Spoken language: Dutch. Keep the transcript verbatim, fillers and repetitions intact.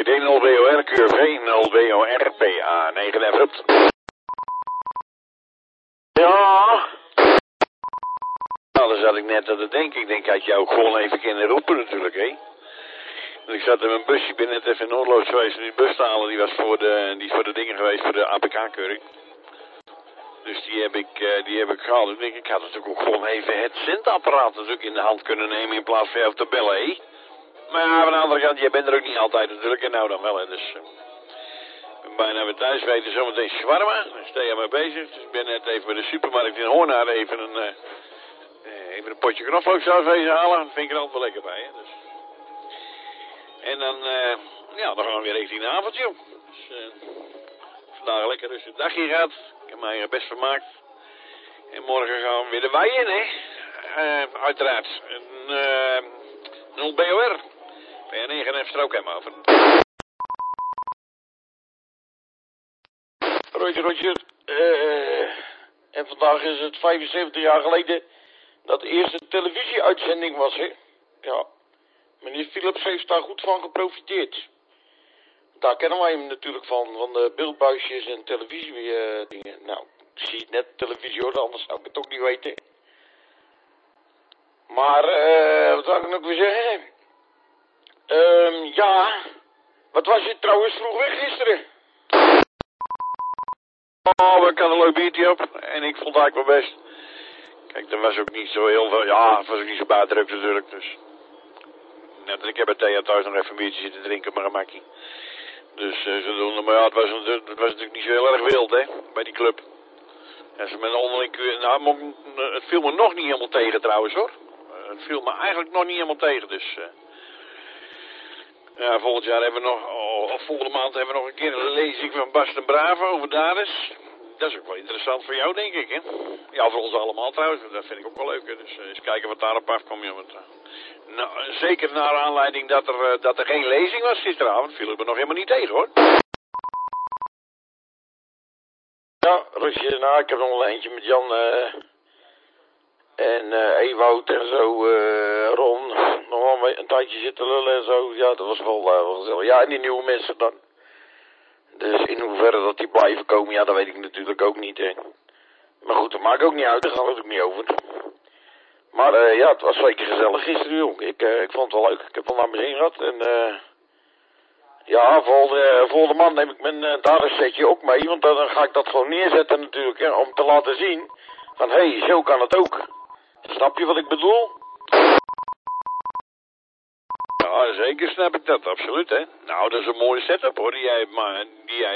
D nul B O R, Q V nul B O R, P A negen abrupt. Ja. Nou, dan zat ik net aan het denken. Ik denk, had je ook gewoon even kunnen roepen natuurlijk, hè. Want ik zat in mijn busje, ik ben net even in Noordloos geweest en die bus te halen, die was voor de, die is voor de dingen geweest, voor de A P K-keuring. Dus die heb ik, uh, die heb ik gehaald. Ik denk, ik had natuurlijk ook gewoon even het centapparaat natuurlijk in de hand kunnen nemen in plaats van jou te bellen, hè. Maar ja, aan de andere kant, jij bent er ook niet altijd natuurlijk, en nou dan wel, hè. Dus, uh, ik ben bijna weer thuis, weten zometeen shawarma. Daar sta je mee bezig. Dus ik ben net even bij de supermarkt in Hoornaar even een, uh, uh, even een potje knoflooksaus wezen halen. Dat vind ik er altijd wel lekker bij, hè. Dus. En dan, uh, ja, dan gaan we weer richting de avond, joh. Dus, uh, vandaag een lekker rustig dagje gehad. Ik heb mij best vermaakt. En morgen gaan we weer de wei in, hè. Uh, uiteraard. Een, uh, nul B O R. P A negen heeft strook hem over. Roger, Roger. Uh, en vandaag is het vijfenzeventig jaar geleden dat de eerste televisieuitzending was, hè. Ja. Meneer Philips heeft daar goed van geprofiteerd. Daar kennen wij hem natuurlijk van, van de beeldbuisjes en televisie uh, dingen. Nou, ik zie het net televisie hoor, anders zou ik het ook niet weten. Maar, uh, wat zou ik nog weer zeggen? Um, ja, wat was je trouwens vroeg weg gisteren? Oh, ik had een leuk biertje op en ik vond het eigenlijk wel best. Kijk, er was ook niet zo heel veel, ja, het was ook niet zo buitendruk natuurlijk, dus. Net, ik heb bij Thea thuis nog even een biertje zitten drinken, maar een makkie. Dus uh, zodoende, maar ja, het was, het was natuurlijk niet zo heel erg wild, hè, bij die club. En ze met een onderling, nou, het viel me nog niet helemaal tegen trouwens, hoor. Uh, het viel me eigenlijk nog niet helemaal tegen, dus. Uh, ja, volgend jaar hebben we nog, oh, of volgende maand hebben we nog een keer een lezing van Bas de Brave over Dares. Dat is ook wel interessant voor jou, denk ik, hè. Ja, voor ons allemaal trouwens, dat vind ik ook wel leuk, hè. Dus uh, eens kijken wat daarop afkomt, joh. Want, uh, nou, zeker naar aanleiding dat er, uh, dat er geen lezing was gisteravond, viel ik me nog helemaal niet tegen, hoor. Ja, Roosje, nou, ik heb nog wel eentje met Jan uh, en uh, Ewout en zo, uh, Ron, nog wel een tijdje zitten lullen en zo. Ja, dat was wel, uh, wel gezellig. Ja, en die nieuwe mensen dan. Dus in hoeverre dat die blijven komen, ja, dat weet ik natuurlijk ook niet, hè. Maar goed, dat maakt ook niet uit, daar gaan we het ook niet over. Maar uh, ja, het was zeker gezellig gisteren, jong. Ik, uh, ik vond het wel leuk. Ik heb wel naar mijn zin gehad. En uh, ja, volgende, volgende maand neem ik mijn uh, dadersetje ook mee. Want dan ga ik dat gewoon neerzetten natuurlijk, hè, om te laten zien van, hé, hey, zo kan het ook. Snap je wat ik bedoel? Ja, zeker snap ik dat, absoluut, hè. Nou, dat is een mooie setup, hoor, die jij, maar, die jij